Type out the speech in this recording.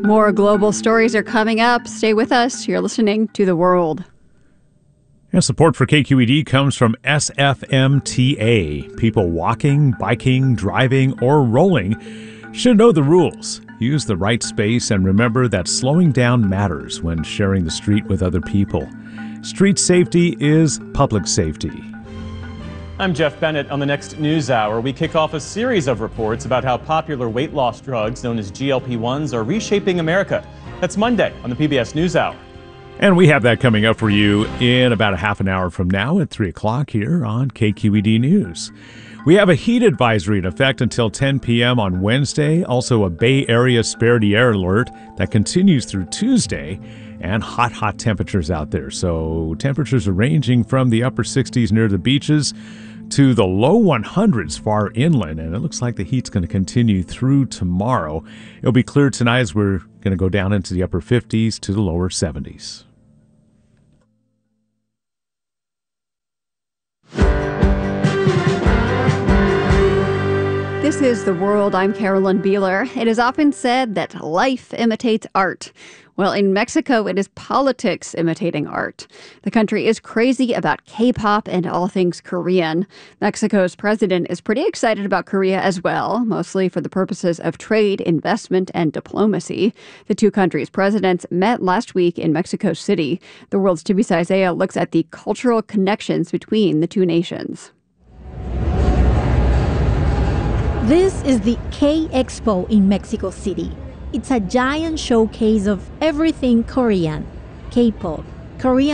More global stories are coming up. Stay with us. You're listening to The World. And support for KQED comes from SFMTA. People walking, biking, driving, or rolling should know the rules. Use the right space and remember that slowing down matters when sharing the street with other people. Street safety is public safety. I'm Jeff Bennett. On the next News Hour, we kick off a series of reports about how popular weight loss drugs known as GLP-1s are reshaping America. That's Monday on the PBS NewsHour. And we have that coming up for you in about a half an hour from now at 3 o'clock here on KQED News. We have a heat advisory in effect until 10 p.m. on Wednesday. Also a Bay Area spare the air alert that continues through Tuesday. And hot temperatures out there. So temperatures are ranging from the upper 60s near the beaches to the low 100s far inland. And it looks like the heat's going to continue through tomorrow. It'll be clear tonight as we're going to go down into the upper 50s to the lower 70s. This is The World. I'm Carolyn Beeler. It is often said that life imitates art. Well, in Mexico, it is politics imitating art. The country is crazy about K-pop and all things Korean. Mexico's president is pretty excited about Korea as well, mostly for the purposes of trade, investment, and diplomacy. The two countries' presidents met last week in Mexico City. The World's Tibisa Isaiah looks at the cultural connections between the two nations. This is the K-Expo in Mexico City. It's a giant showcase of everything Korean, K-pop, Korean